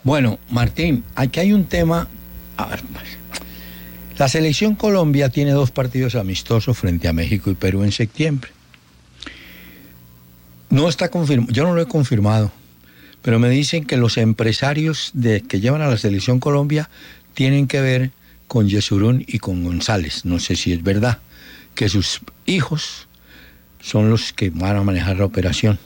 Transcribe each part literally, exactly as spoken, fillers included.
Bueno, Martín, aquí hay un tema. A ver, la selección Colombia tiene dos partidos amistosos frente a México y Perú en septiembre. No está confirmado, yo no lo he confirmado, pero me dicen que los empresarios de, que llevan a la selección Colombia tienen que ver con Yesurún y con González. No sé si es verdad que sus hijos son los que van a manejar la operación.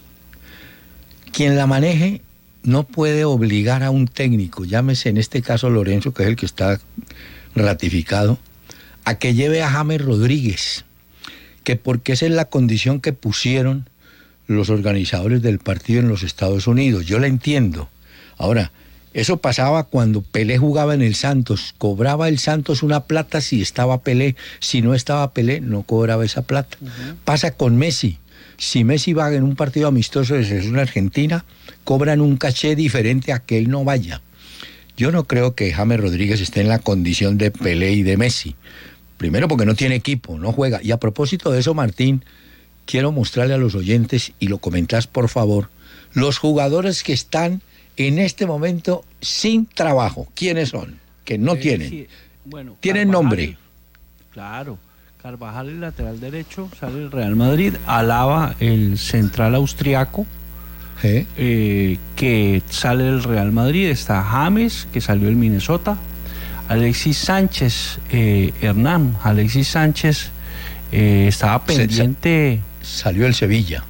Quien la maneje no puede obligar a un técnico, llámese en este caso Lorenzo, que es el que está ratificado, a que lleve a James Rodríguez, que porque esa es la condición que pusieron los organizadores del partido en los Estados Unidos. Yo la entiendo. Ahora, eso pasaba cuando Pelé jugaba en el Santos. Cobraba el Santos una plata si estaba Pelé. Si no estaba Pelé, no cobraba esa plata. Uh-huh. Pasa con Messi. Si Messi va en un partido amistoso de una Argentina, cobran un caché diferente a que él no vaya. Yo no creo que James Rodríguez esté en la condición de Pelé y de Messi. Primero porque no tiene equipo, no juega. Y a propósito de eso, Martín, quiero mostrarle a los oyentes, y lo comentás por favor, los jugadores que están en este momento sin trabajo. ¿Quiénes son? Que no eh, tienen. Sí. Bueno, tienen Carvajal, nombre. Claro. Carvajal, el lateral derecho, sale el Real Madrid. Alaba, el central austriaco, ¿Eh? Eh, que sale del Real Madrid. Está James, que salió del Minnesota. Alexis Sánchez, eh, Hernán, Alexis Sánchez eh, estaba pendiente. Salió el Sevilla.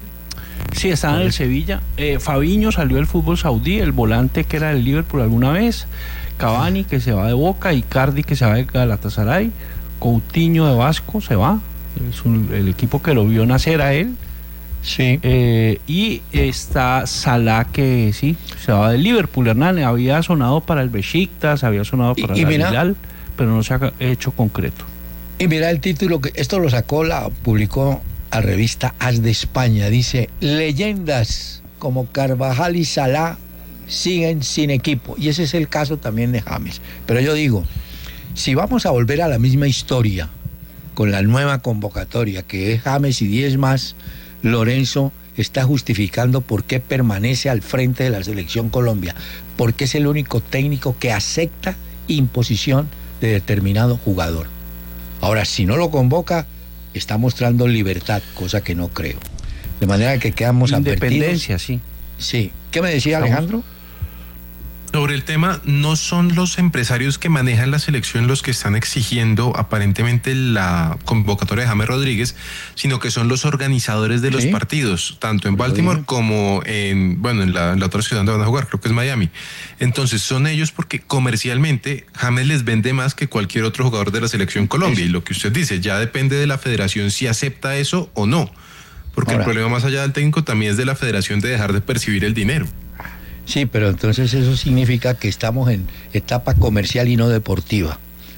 Sí, estaba en el Sevilla. Eh, Fabiño salió del fútbol saudí, el volante que era del Liverpool alguna vez. Cavani, que se va de Boca. Icardi, que se va de Galatasaray. Coutinho de Vasco se va, es un, el equipo que lo vio nacer a él. Sí. Eh, y está Salah, que sí, se va del Liverpool. Hernán había sonado para el Besiktas, había sonado para y, y el mira, Hilal, pero no se ha hecho concreto. Y mira el título, que esto lo sacó, la publicó a revista As de España. Dice: leyendas como Carvajal y Salah siguen sin equipo. Y ese es el caso también de James. Pero yo digo, si vamos a volver a la misma historia con la nueva convocatoria, que es James y diez más, Lorenzo está justificando por qué permanece al frente de la selección Colombia, porque es el único técnico que acepta imposición de determinado jugador. Ahora, si no lo convoca, está mostrando libertad, cosa que no creo. De manera que quedamos advertidos. Independencia, sí. Sí. ¿Qué me decía Alejandro? Sobre el tema, no son los empresarios que manejan la selección los que están exigiendo aparentemente la convocatoria de James Rodríguez, sino que son los organizadores de los ¿Sí? partidos, tanto en Baltimore como en, bueno, en la, en la otra ciudad donde van a jugar, creo que es Miami. Entonces son ellos porque comercialmente James les vende más que cualquier otro jugador de la selección Colombia. Y lo que usted dice, ya depende de la federación si acepta eso o no. Porque Ahora, el problema más allá del técnico también es de la federación de dejar de percibir el dinero. Sí, pero entonces eso significa que estamos en etapa comercial y no deportiva.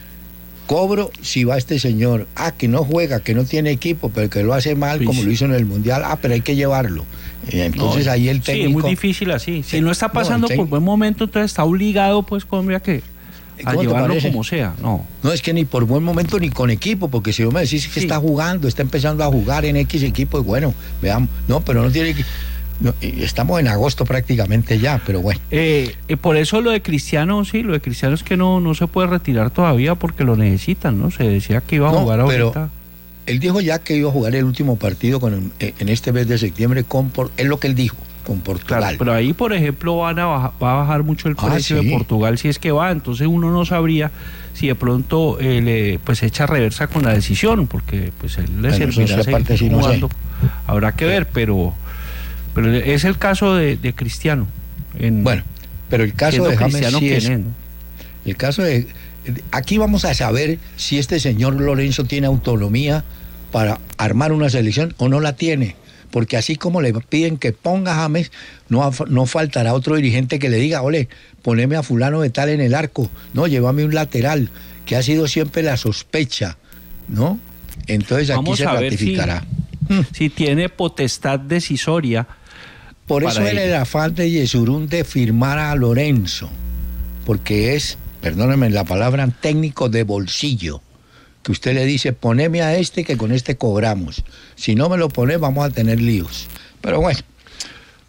Cobro si va este señor, ah, que no juega, que no tiene equipo, pero que lo hace mal, sí, como sí. lo hizo en el Mundial, ah, pero hay que llevarlo. Entonces no, ahí el técnico... Sí, es muy difícil así. Si no está pasando no, por buen momento, entonces está obligado, pues, Colombia, que a llevarlo como sea. No. No, es que ni por buen momento ni con equipo, porque si vos me decís que sí. está jugando, está empezando a jugar en X equipo, y bueno, veamos, no, pero no tiene que... No, estamos en agosto prácticamente ya, pero bueno. Eh, eh, por eso lo de Cristiano, sí, lo de Cristiano es que no, no se puede retirar todavía porque lo necesitan, ¿no? Se decía que iba a no, jugar pero ahorita. Él dijo ya que iba a jugar el último partido con, en este mes de septiembre con, es lo que él dijo, con Portugal. Claro, pero ahí, por ejemplo, van a bajar, va a bajar mucho el precio ah, sí. de Portugal si es que va, entonces uno no sabría si de pronto eh, le, pues echa reversa con la decisión, porque pues él le bueno, servirá seguir sí jugando. No sé. Habrá que sí. ver, pero... Pero es el caso de, de Cristiano. En, bueno, pero el caso de James sí es, es, ¿no? El caso de... Aquí vamos a saber si este señor Lorenzo tiene autonomía para armar una selección o no la tiene. Porque así como le piden que ponga a James, no, no faltará otro dirigente que le diga, ole, poneme a fulano de tal en el arco. No, llévame un lateral, que ha sido siempre la sospecha, ¿no? Entonces aquí vamos se ratificará. Si, si tiene potestad decisoria. Por eso era el afán de Yesurún de firmar a Lorenzo, porque es, perdónenme la palabra, técnico de bolsillo, que usted le dice, poneme a este que con este cobramos, si no me lo pone vamos a tener líos. Pero bueno,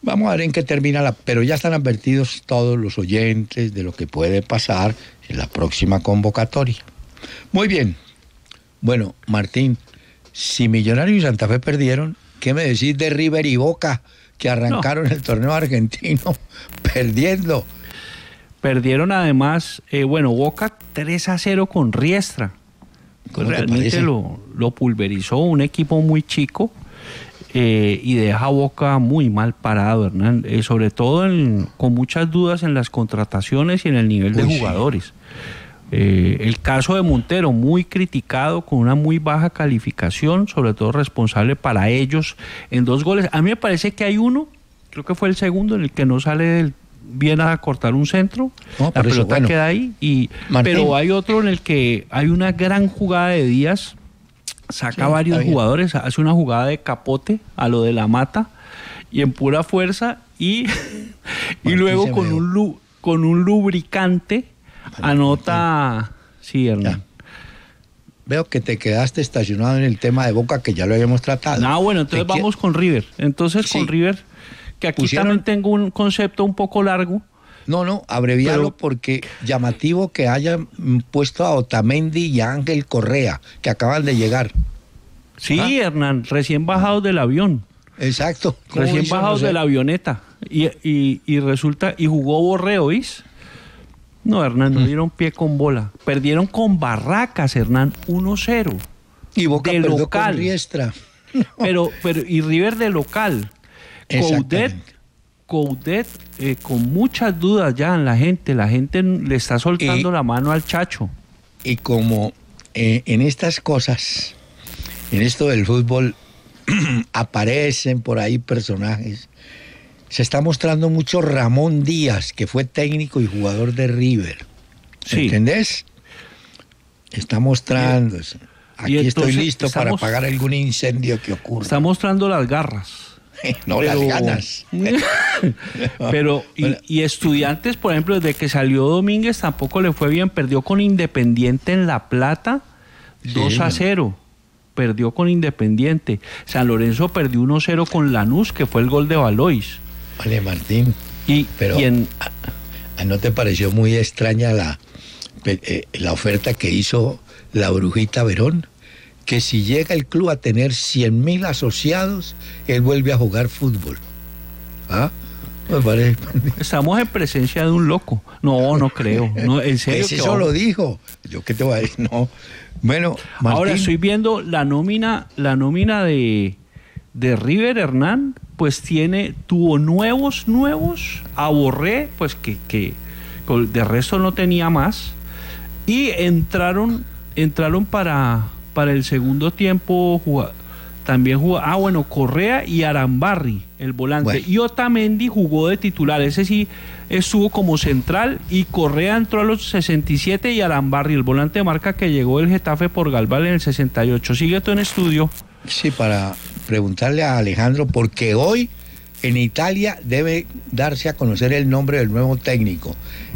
Vamos a ver en qué termina la... Pero ya están advertidos todos los oyentes de lo que puede pasar en la próxima convocatoria. Muy bien. Bueno, Martín, si Millonarios y Santa Fe perdieron, ¿qué me decís de River y Boca, que arrancaron no. el torneo argentino perdiendo? Perdieron además, eh, bueno, Boca tres a cero con Riestra. Pues realmente lo, lo pulverizó, un equipo muy chico. Eh, y deja a Boca muy mal parado, Hernán, eh, sobre todo en, con muchas dudas en las contrataciones y en el nivel de Uy, jugadores. Sí. Eh, el caso de Montero, muy criticado, con una muy baja calificación, sobre todo responsable para ellos en dos goles. A mí me parece que hay uno, creo que fue el segundo, en el que no sale del, bien a cortar un centro, no, la pelota eso, bueno, queda ahí, y, pero hay otro en el que hay una gran jugada de Díaz. Saca sí, varios jugadores, hace una jugada de capote a lo de la Mata y en pura fuerza y, y luego con un, lu, con un lubricante Martín, anota... Sí, Hernán. Veo que te quedaste estacionado en el tema de Boca, que ya lo habíamos tratado. No, bueno, entonces te vamos con River. Entonces sí. con River, que aquí Pusieron... también tengo un concepto un poco largo. No, no, abreviarlo pero... porque llamativo que hayan puesto a Otamendi y a Ángel Correa, que acaban de llegar. Sí, ¿Ah? Hernán, recién bajados del avión. Exacto. Recién bajados no sé? de la avioneta. Y, y, y resulta, y jugó Borreo, ¿viste? No, Hernán, no dieron pie con bola. Perdieron con Barracas, Hernán, uno cero. Y Boca de perdió local. Con Riestra. No. Pero, pero, y River de local. Coudet Coudet, eh, con muchas dudas ya en la gente, la gente le está soltando y, la mano al Chacho. Y como eh, en estas cosas, en esto del fútbol, aparecen por ahí personajes, se está mostrando mucho Ramón Díaz, que fue técnico y jugador de River. Sí. ¿Entendés? Está mostrando eso. Aquí estoy listo estamos, para apagar algún incendio que ocurra. Está mostrando las garras. No, pero, las ganas. Pero, y, y Estudiantes, por ejemplo, desde que salió Domínguez tampoco le fue bien. Perdió con Independiente en La Plata, sí, dos a cero. Perdió con Independiente. San Lorenzo perdió uno a cero con Lanús, que fue el gol de Valois. Vale, Martín. Y, pero, y en, ¿no te pareció muy extraña la, eh, la oferta que hizo la Brujita Verón? Que si llega el club a tener cien mil asociados, él vuelve a jugar fútbol. ¿Ah? Me parece. Estamos en presencia de un loco. No, no creo. No, en serio. Pues eso lo dijo. Yo qué te voy a decir. No. Bueno, Martín. Ahora estoy viendo la nómina, la nómina de, de River, Hernán, pues tiene, tuvo nuevos, nuevos, a Borré, pues que, que de resto no tenía más. Y entraron, entraron para. Para el segundo tiempo jugó, también jugó, ah bueno, Correa y Arambarri, el volante. Bueno. Y Otamendi jugó de titular, ese sí estuvo como central, y Correa entró a los sesenta y siete y Arambarri, el volante de marca que llegó del Getafe por Galval en el sesenta y ocho. Sigue tú en estudio. Sí, para preguntarle a Alejandro, porque hoy en Italia debe darse a conocer el nombre del nuevo técnico.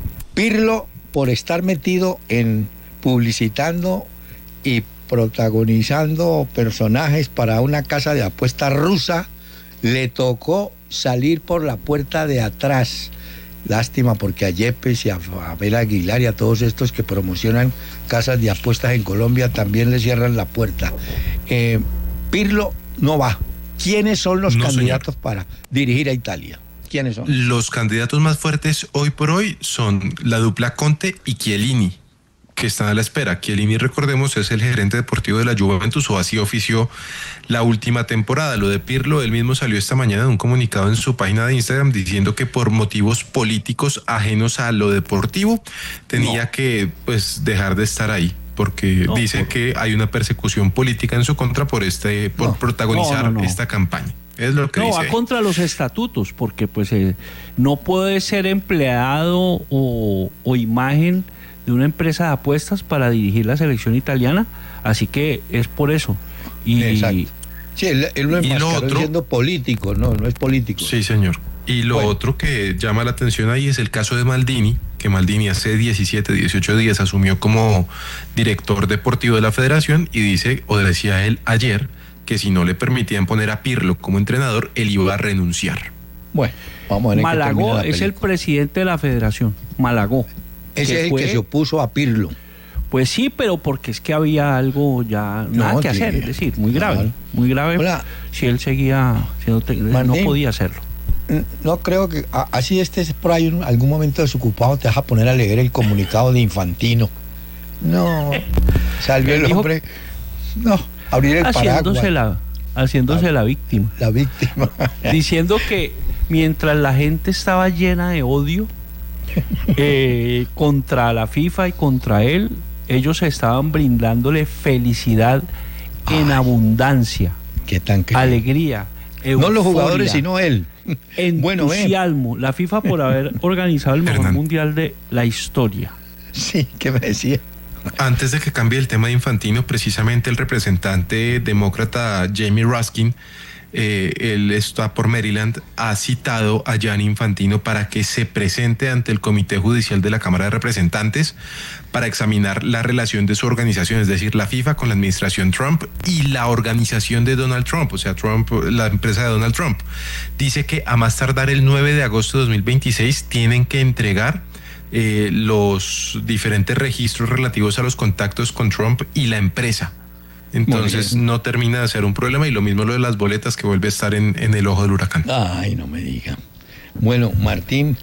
Pirlo, por estar metido en publicitando y protagonizando personajes para una casa de apuestas rusa, le tocó salir por la puerta de atrás. Lástima, porque a Yepes y a Abel Aguilar y a todos estos que promocionan casas de apuestas en Colombia también le cierran la puerta. Eh, Pirlo no va. ¿Quiénes son los no, candidatos señor. para dirigir a Italia? ¿Quiénes son? Los candidatos más fuertes hoy por hoy son la dupla Conte y Chiellini, que están a la espera. Chiellini, recordemos, es el gerente deportivo de la Juventus, o así ofició la última temporada. Lo de Pirlo, él mismo salió esta mañana en un comunicado en su página de Instagram diciendo que por motivos políticos ajenos a lo deportivo tenía no. que pues dejar de estar ahí, porque no, dice por... que hay una persecución política en su contra por este por no. protagonizar no, no, no. esta campaña. Es lo que no, dice va ahí. Contra los estatutos, porque pues eh, no puede ser empleado o, o imagen de una empresa de apuestas para dirigir la selección italiana, así que es por eso. Y, Exacto. Sí, él, él lo enmascaró siendo político, no, no es político. Sí, señor. Y lo bueno. otro que llama la atención ahí es el caso de Maldini, que Maldini hace diecisiete, dieciocho días asumió como director deportivo de la federación y dice, o decía él ayer, que si no le permitían poner a Pirlo como entrenador, él iba a renunciar. Bueno, vamos a ver. Malagó es el presidente de la federación. Malagó. Ese es el fue, que se opuso a Pirlo. Pues sí, pero porque es que había algo ya, nada no, que hacer, sí. Es decir, muy grave, claro. muy grave. Hola. Si él seguía, si no, te, Martín, no podía hacerlo. No creo que, así estés por ahí en algún momento desocupado, te vas a poner a leer el comunicado de Infantino. No, salió el dijo, hombre, no, abrir el haciéndose paraguas. La, haciéndose la, la víctima. La víctima. Diciendo que mientras la gente estaba llena de odio eh, contra la FIFA y contra él, ellos estaban brindándole felicidad en Ay, abundancia, qué tan que... alegría, euforia, no los jugadores sino él, entusiasmo, bueno, la FIFA por haber organizado el mejor Hernán. mundial de la historia. Sí, ¿qué me decía? Antes de que cambie el tema de Infantino, precisamente el representante demócrata Jamie Raskin, eh, él está por Maryland, ha citado a Gianni Infantino para que se presente ante el Comité Judicial de la Cámara de Representantes para examinar la relación de su organización, es decir, la FIFA con la administración Trump y la organización de Donald Trump, o sea, Trump, la empresa de Donald Trump. Dice que a más tardar el nueve de agosto de dos mil veintiséis tienen que entregar eh, los diferentes registros relativos a los contactos con Trump y la empresa. Entonces no termina de ser un problema, y lo mismo lo de las boletas, que vuelve a estar en, en el ojo del huracán. Ay, no me diga. Bueno, Martín,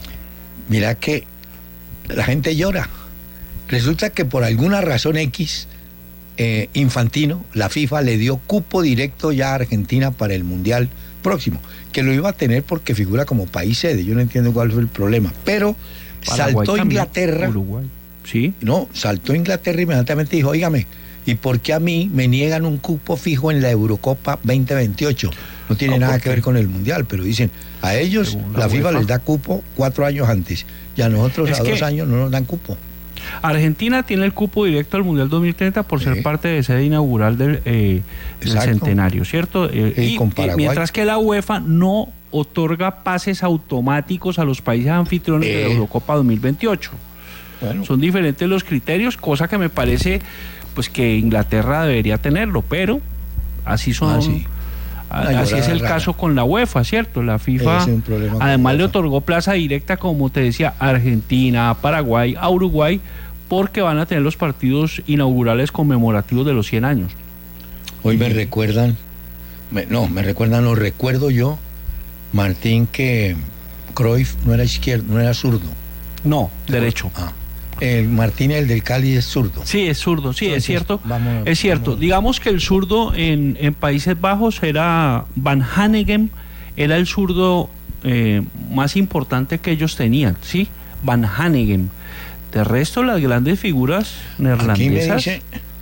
mira que la gente llora. Resulta que por alguna razón X, eh, Infantino, la FIFA le dio cupo directo ya a Argentina para el Mundial próximo, que lo iba a tener porque figura como país sede. Yo no entiendo cuál fue el problema, pero Paraguay saltó también, Inglaterra. Uruguay. Sí. No, saltó Inglaterra y inmediatamente dijo, óigame, ¿y por qué a mí me niegan un cupo fijo en la Eurocopa veinte veintiocho? No tiene no, nada que ver con el Mundial, pero dicen, a ellos la, la FIFA les da cupo cuatro años antes, y a nosotros es a dos años no nos dan cupo. Argentina tiene el cupo directo al Mundial dos mil treinta por sí. ser parte de sede inaugural del, eh, del centenario, ¿cierto? Eh, y, y, y mientras que la UEFA no otorga pases automáticos a los países anfitriones eh. de la Eurocopa dos mil veintiocho. Bueno. Son diferentes los criterios, cosa que me parece pues que Inglaterra debería tenerlo, pero así son, ah, sí. a, así es el rara. caso con la UEFA, ¿cierto? La FIFA además le otorgó plaza directa, como te decía, a Argentina, a Paraguay, a Uruguay, porque van a tener los partidos inaugurales conmemorativos de los cien años. Hoy me recuerdan, me, no, me recuerdan, lo recuerdo yo, Martín, que Cruyff no era izquierdo, no era zurdo. No, derecho. Ah. El Martínez, el del Cali, es zurdo. Sí, es zurdo, sí, Entonces, es cierto. Vamos, es cierto. Vamos. Digamos que el zurdo en, en Países Bajos era Van Hanegem, era el zurdo eh, más importante que ellos tenían, ¿sí? Van Hanegem. De resto, las grandes figuras neerlandesas. Aquí me dice,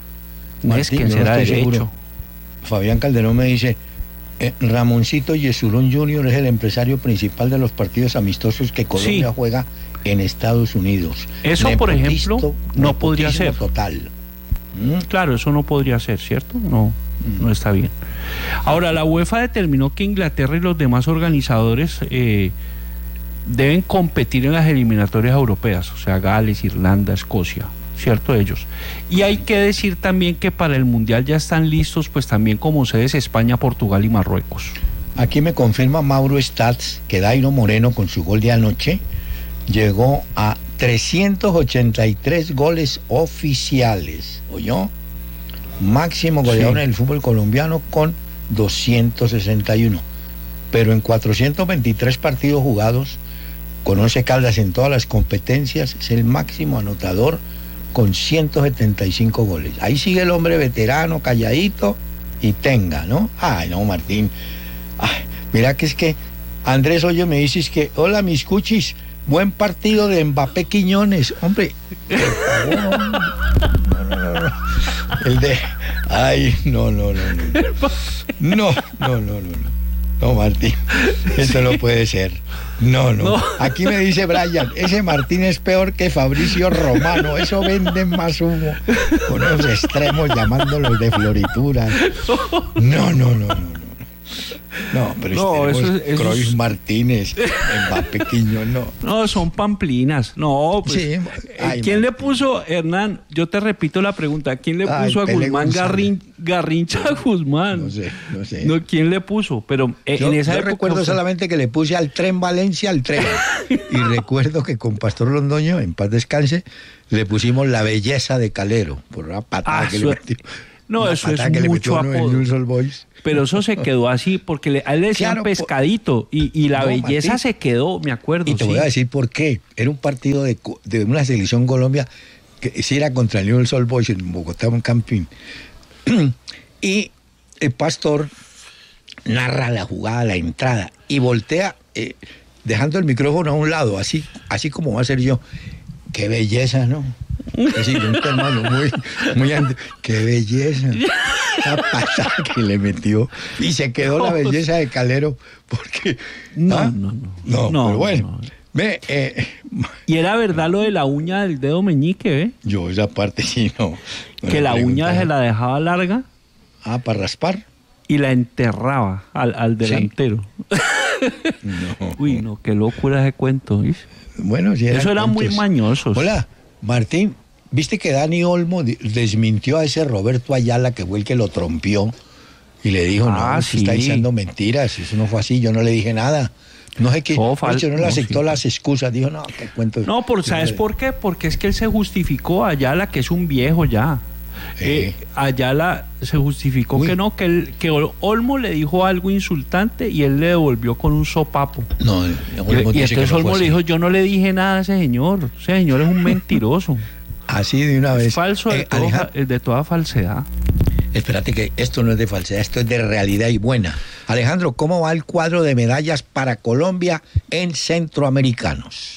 no es que será derecho. Seguro. Fabián Calderón me dice, eh, Ramoncito Yesurún junior es el empresario principal de los partidos amistosos que Colombia sí. juega en Estados Unidos. Eso, Nepotisto, por ejemplo, no podría ser. Total. ¿Mm? Claro, eso no podría ser, ¿cierto? No, mm. no está bien. Ahora, la UEFA determinó que Inglaterra y los demás organizadores eh, deben competir en las eliminatorias europeas, o sea, Gales, Irlanda, Escocia, ¿cierto? Ellos. Y hay que decir también que para el Mundial ya están listos, pues también como sedes España, Portugal y Marruecos. Aquí me confirma Mauro Stats que Dairo Moreno, con su gol de anoche, llegó a trescientos ochenta y tres goles oficiales, ¿oyó? Máximo goleador sí. en el fútbol colombiano con doscientos sesenta y uno. Pero en cuatrocientos veintitrés partidos jugados, con once Caldas en todas las competencias, es el máximo anotador con ciento setenta y cinco goles. Ahí sigue el hombre veterano, calladito, y tenga, ¿no? Ay, no, Martín. Ay, mira que es que Andrés Hoyo me dices que, hola, mis cuchis, buen partido de Mbappé Quiñones. Hombre, por favor. No, no, no, no. El de... Ay, no, no, no, no. No, no, no, no, no. No, Martín, eso sí. no puede ser. No, no, no. Aquí me dice Brian, ese Martín es peor que Fabricio Romano. Eso venden más humo. Con unos extremos llamándolos de florituras. No, no, no, no, no. No, pero no, si eso, eso Cruyff, es... Martínez, Mbappé, Quiñón, no. No, son pamplinas. No, pues, sí. Ay, ¿quién man. le puso, Hernán? Yo te repito la pregunta. ¿Quién le Ay, puso a Pele Guzmán Garrin, Garrincha a Guzmán? No sé, no sé. No, ¿quién le puso? Pero eh, yo, en esa yo época, recuerdo o sea, solamente que le puse al tren Valencia al tren. Y recuerdo que con Pastor Londoño, en paz descanse, le pusimos la belleza de Calero, por una patada Ah, que eso, le metió. no, una eso es que mucho le metió apodo. en Newell's Old Boys. Pero eso se quedó así, porque le, a él le decían Claro, pescadito, y, y la no, belleza Martín, se quedó, me acuerdo. Y te sí. voy a decir por qué. Era un partido de, de una selección Colombia que sí era contra el Newell's Old Boys en Bogotá, un campín. Y el Pastor narra la jugada, la entrada, y voltea, eh, dejando el micrófono a un lado, así, así como va a ser yo. Qué belleza, ¿no? Es decir, un hermano muy, muy and... qué belleza. La pasada que le metió. Y se quedó la belleza de Calero, porque. No, ¿ah? no, no. No, no pero bueno. no. Ve, eh, Y era verdad lo de la uña del dedo meñique, ¿eh? yo esa parte sí no. no Que la uña preguntaron. se la dejaba larga Ah, para raspar. y la enterraba al, al delantero. No. Uy, no, qué locura ese cuento. ¿Viste? Bueno, sí. Eso eran muy cuentos. mañosos. Hola, Martín. ¿Viste que Dani Olmo desmintió a ese Roberto Ayala, que fue el que lo trompió? Y le dijo, Ah, no, usted sí. está diciendo mentiras, eso no fue así, yo no le dije nada. No sé qué, Todo falso, no le no, aceptó sí. las excusas, dijo, no, qué cuento. No, por, ¿sabes por qué? Porque es que él se justificó, Ayala, que es un viejo ya. Eh, Ayala se justificó Uy. que no, que, él, que Olmo le dijo algo insultante y él le devolvió con un sopapo. No, Y, Olmo y dice que entonces no Olmo fue le así. dijo, yo no le dije nada a ese señor. Ese señor es un mentiroso. Así de una vez. Es falso de, Eh, todo, Aleja- de toda falsedad. Espérate que esto no es de falsedad, esto es de realidad y buena. Alejandro, ¿cómo va el cuadro de medallas para Colombia en Centroamericanos?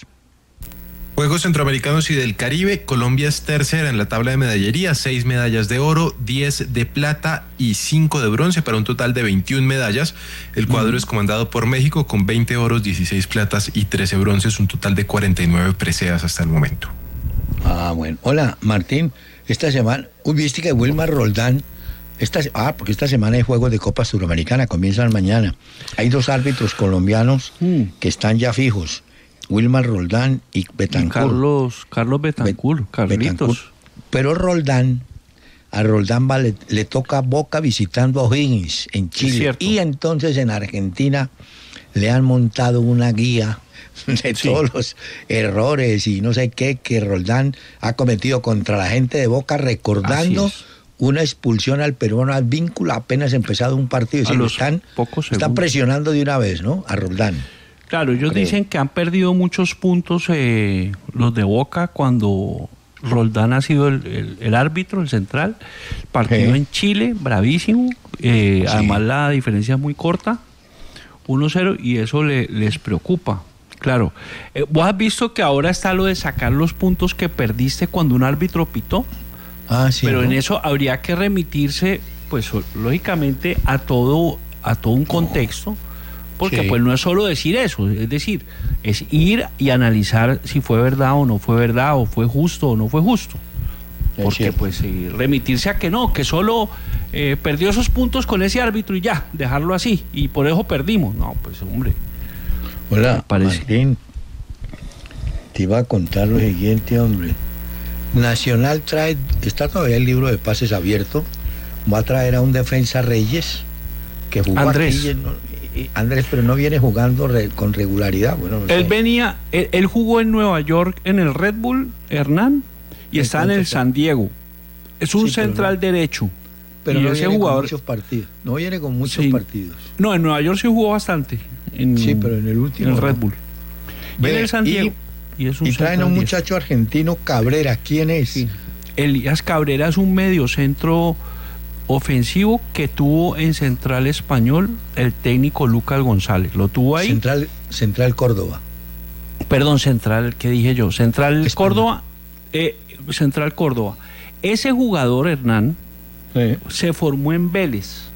Juegos Centroamericanos y del Caribe, Colombia es tercera en la tabla de medallería, seis medallas de oro, diez de plata y cinco de bronce, para un total de veintiuna medallas. El cuadro mm. es comandado por México con veinte oros, dieciséis platas y trece bronces, un total de cuarenta y nueve preseas hasta el momento. Ah, bueno. Hola, Martín. Esta semana, uy, viste que Wilmar Roldán, esta, ah, porque esta semana hay juegos de Copa Suramericana, comienzan mañana. Hay dos árbitros colombianos mm. que están ya fijos. Wilmar Roldán y Betancourt. Y Carlos, Carlos Betancourt, Bet, Carlitos. Betancourt. Pero Roldán, a Roldán va, le, le toca Boca visitando a O'Higgins en Chile. Y entonces en Argentina le han montado una guía de sí. todos los errores y no sé qué que Roldán ha cometido contra la gente de Boca, recordando una expulsión al peruano al vínculo apenas empezado un partido. Es decir, están, están presionando de una vez, ¿no? A Roldán. Claro, ellos Creo. dicen que han perdido muchos puntos eh, los de Boca cuando Roldán ha sido el, el, el árbitro, el central. Partido ¿Eh? en Chile, bravísimo. Eh, sí. Además la diferencia es muy corta, uno cero, y eso le, les preocupa. Claro. Eh, ¿Vos has visto que ahora está lo de sacar los puntos que perdiste cuando un árbitro pitó? Ah, sí. Pero ¿no? en eso habría que remitirse, pues lógicamente, a todo, a todo un contexto. Porque sí. pues no es solo decir eso, es decir, es ir y analizar si fue verdad o no fue verdad, o fue justo o no fue justo. Porque pues eh, remitirse a que no, que solo eh, perdió esos puntos con ese árbitro y ya, dejarlo así, y por eso perdimos. No, pues hombre. Hola, Martín, te iba a contar lo siguiente, hombre. Nacional trae, está todavía el libro de pases abierto, va a traer a un defensa Reyes, que jugó Andrés. aquí, ¿no? Andrés, pero no viene jugando re, con regularidad. Bueno, no él sé. venía, él, él jugó en Nueva York en el Red Bull, Hernán, y está en el San Diego. Es un sí, central no, derecho. Pero y no ese viene jugador, con muchos partidos. No viene con muchos sí. partidos. No, en Nueva York sí jugó bastante. En, sí, pero en el último. En el Red Bull. Ve, y en el San Diego. Y, y, es un y traen a un muchacho argentino, Cabrera. ¿Quién es? Sí. Elías Cabrera es un medio centro ofensivo que tuvo en Central Español el técnico Lucas González. Lo tuvo ahí. Central, Central Córdoba. Perdón, Central, ¿qué dije yo? Central Español. Córdoba. Eh, Central Córdoba. Ese jugador, Hernán, sí. se formó en Vélez.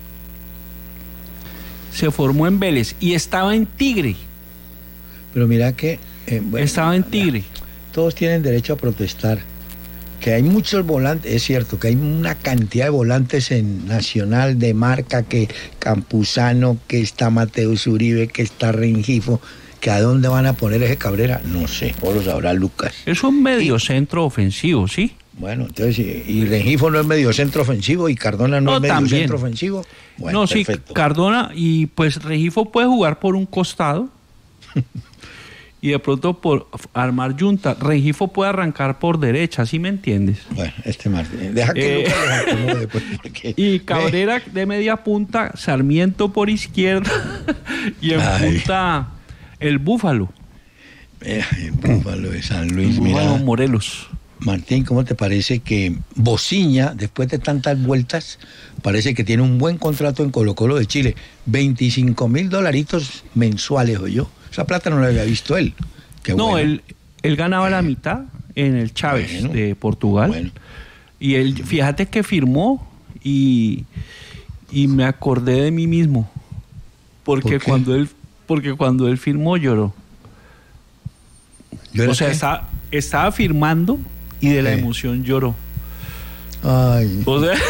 Se formó en Vélez y estaba en Tigre. Pero mira que... Eh, bueno, estaba en Tigre. Todos tienen derecho a protestar. que hay muchos volantes, es cierto que hay una cantidad de volantes en Nacional de marca, que Campuzano, que está Mateus Uribe, que está Rengifo, que a dónde van a poner ese Cabrera, no sé, o lo sabrá Lucas. Es un mediocentro ofensivo, ¿sí? Bueno, entonces, y Rengifo no es mediocentro ofensivo y Cardona no, no es mediocentro ofensivo. Bueno, no, perfecto. Sí, Cardona, y pues Rengifo puede jugar por un costado y de pronto por armar yunta. Rengifo puede arrancar por derecha, ¿sí me entiendes? Bueno, este Martín, deja que eh, Lucas los acomode, pues, porque, y Cabrera ve. De media punta, Sarmiento por izquierda y en Ay. punta el Búfalo. Eh, el Búfalo de San Luis, el mira. Búfalo Morelos. Martín, ¿cómo te parece que Bociña, después de tantas vueltas, parece que tiene un buen contrato en Colo-Colo de Chile? veinticinco mil dolaritos mensuales, oye yo. Esa plata no la había visto él. Qué no, bueno. él, él ganaba eh, la mitad en el Chávez bueno, de Portugal. Bueno. Y él, fíjate que firmó y, y me acordé de mí mismo. Porque, ¿Por cuando, él, porque cuando él firmó lloró. O sea, estaba, estaba firmando y de la emoción lloró. Ay. O sea,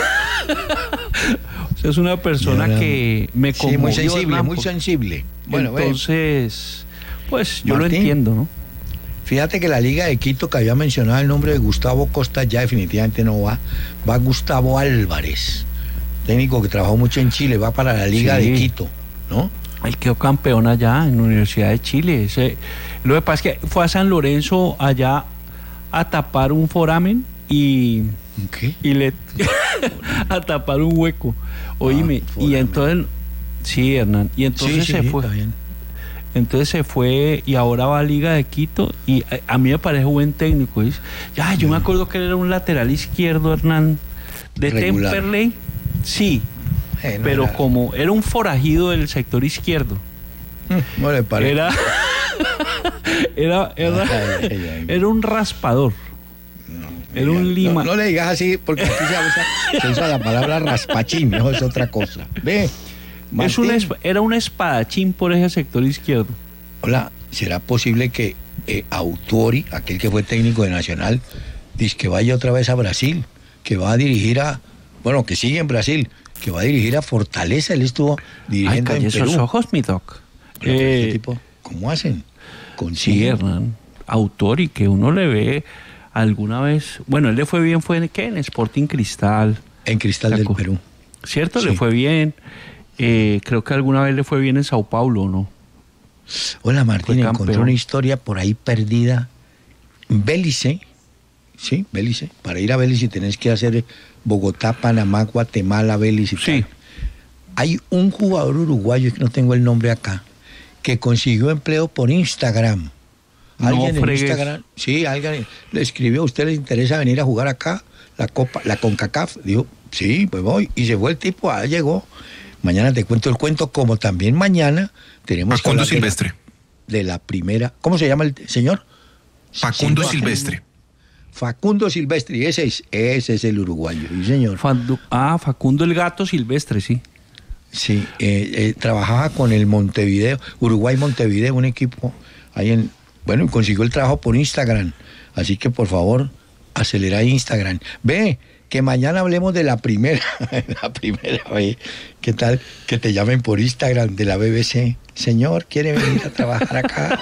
o sea es una persona Llora. que me conmovió. Sí, muy sensible, ¿no? muy sensible. Bueno, entonces, pues yo Martín, lo entiendo, ¿no? Fíjate que la Liga de Quito, que había mencionado el nombre de Gustavo Costa, ya definitivamente no va. Va Gustavo Álvarez, técnico que trabajó mucho en Chile, va para la Liga sí. de Quito, ¿no? Él quedó campeón allá en la Universidad de Chile. Ese, lo que pasa es que fue a San Lorenzo allá a tapar un foramen y, ¿Qué? y le a tapar un hueco. Oíme, ah, y entonces sí, Hernán, y entonces sí, se sí, fue. Está bien. Entonces se fue y ahora va a Liga de Quito y a, a mí me parece buen técnico. ¿Sí? Ya, yo mm. me acuerdo que él era un lateral izquierdo, Hernán, de Regular. Temperley. Sí. Eh, no pero era... como era un forajido del sector izquierdo. No le parece. Era era, era, ay, ay, ay. era un raspador. No, era un lima. No, no le digas así porque aquí se usa, se usa la palabra raspachín, no es otra cosa. Ve. Es un, era un espadachín por ese sector izquierdo. Hola, ¿será posible que eh, Autori, aquel que fue técnico de Nacional, dice que vaya otra vez a Brasil, que va a dirigir a, bueno, que sigue en Brasil, que va a dirigir a Fortaleza? Él estuvo dirigiendo Ay, en Perú. Esos ojos, mi doc. Eh, este tipo, ¿cómo hacen? Sí, Hernán. Autori, que uno le ve alguna vez, bueno, él le fue bien, fue en ¿qué? En Sporting Cristal. En Cristal del Perú. ¿Cierto? Sí. Le fue bien. Eh, creo que alguna vez le fue bien en Sao Paulo, ¿no? Hola, Martín, encontré una historia por ahí perdida. Bélice, sí, Bélice. Para ir a Bélice tenés que hacer Bogotá, Panamá, Guatemala, Bélice. Sí. Hay un jugador uruguayo, que no tengo el nombre acá, que consiguió empleo por Instagram. Alguien no en Instagram, sí, alguien le escribió: ¿a usted le interesa venir a jugar acá la Copa, la CONCACAF? Dijo, sí, pues voy. Y se fue el tipo, ah, llegó. Mañana te cuento el cuento, como también mañana tenemos Facundo Silvestre. De la primera, ¿cómo se llama el señor? Facundo señor, Silvestre. Facundo Silvestre, y ese es, ese es el uruguayo, sí, señor. Facundo, ah, Facundo el Gato Silvestre, sí. Sí, eh, eh, trabajaba con el Montevideo, Uruguay Montevideo, un equipo ahí en, bueno, y consiguió el trabajo por Instagram, así que por favor, acelera Instagram. Ve, que mañana hablemos de la primera, la primera vez, ¿qué tal? Que te llamen por Instagram de la B B C. Señor, ¿quiere venir a trabajar acá?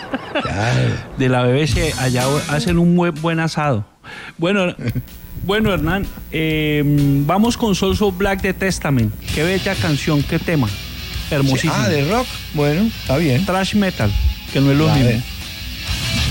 Ya. De la B B C, allá hacen un buen, buen asado. Bueno, bueno Hernán, eh, vamos con Soulful Black de Testament. Qué bella canción, qué tema. Hermosísimo. Ah, de rock. Bueno, está bien. Thrash metal, que no es lo mismo.